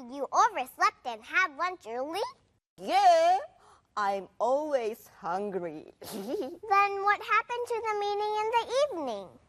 you overslept and had lunch early? Yeah, I'm always hungry. Then what happened to the meeting in the evening?